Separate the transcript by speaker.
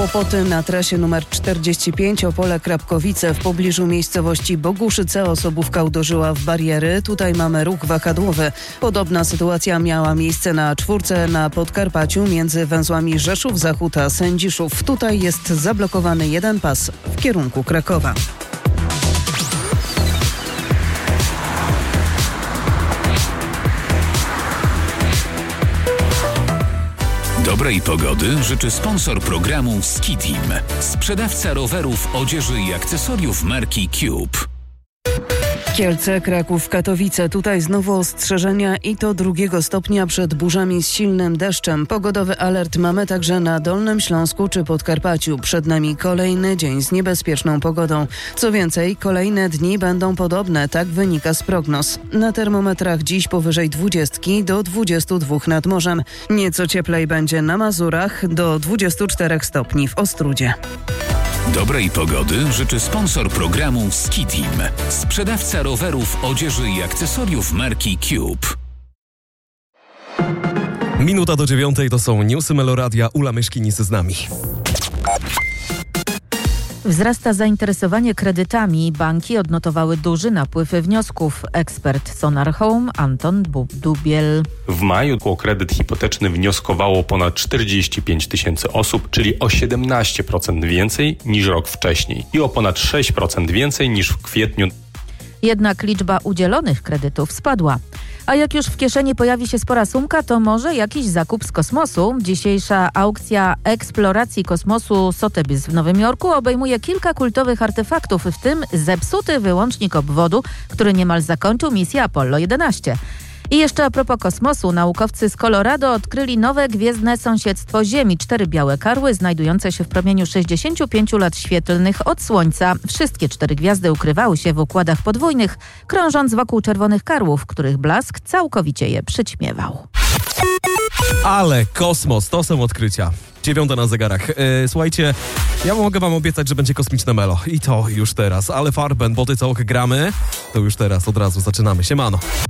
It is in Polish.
Speaker 1: Kłopoty na trasie nr 45 Opole-Krapkowice w pobliżu miejscowości Boguszyce. Osobówka uderzyła w bariery. Tutaj mamy ruch wahadłowy. Podobna sytuacja miała miejsce na czwórce na Podkarpaciu między węzłami Rzeszów-Zachód a Sędziszów. Tutaj jest zablokowany jeden pas w kierunku Krakowa.
Speaker 2: Dobrej pogody życzy sponsor programu Ski Team. Sprzedawca rowerów, odzieży i akcesoriów marki Cube.
Speaker 1: Kielce, Kraków, Katowice. Tutaj znowu ostrzeżenia i to 2 stopnia przed burzami z silnym deszczem. Pogodowy alert mamy także na Dolnym Śląsku czy Podkarpaciu. Przed nami kolejny dzień z niebezpieczną pogodą. Co więcej, kolejne dni będą podobne, tak wynika z prognoz. Na termometrach dziś powyżej 20 do 22 nad morzem. Nieco cieplej będzie na Mazurach, do 24 stopni w Ostródzie.
Speaker 2: Dobrej pogody życzy sponsor programu Ski Team. Sprzedawca rowerów, odzieży i akcesoriów marki Cube.
Speaker 3: 8:09 to są newsy Meloradia. Ula Myszkinis z nami.
Speaker 4: Wzrasta zainteresowanie kredytami. Banki odnotowały duży napływ wniosków. Ekspert Sonar Home Anton Dubiel.
Speaker 5: W maju o kredyt hipoteczny wnioskowało ponad 45 tysięcy osób, czyli o 17% więcej niż rok wcześniej i o ponad 6% więcej niż w kwietniu.
Speaker 4: Jednak liczba udzielonych kredytów spadła. A jak już w kieszeni pojawi się spora sumka, to może jakiś zakup z kosmosu. Dzisiejsza aukcja eksploracji kosmosu Sotheby's w Nowym Jorku obejmuje kilka kultowych artefaktów, w tym zepsuty wyłącznik obwodu, który niemal zakończył misję Apollo 11. I jeszcze a propos kosmosu, naukowcy z Colorado odkryli nowe gwiezdne sąsiedztwo Ziemi. 4 białe karły znajdujące się w promieniu 65 lat świetlnych od Słońca. Wszystkie 4 gwiazdy ukrywały się w układach podwójnych, krążąc wokół czerwonych karłów, których blask całkowicie je przyćmiewał.
Speaker 3: Ale kosmos, to są odkrycia. 9 na zegarach. Słuchajcie, ja mogę wam obiecać, że będzie kosmiczne melo. I to już teraz. Ale Farben, Boty Całk gramy. To już teraz, od razu zaczynamy. Siemano.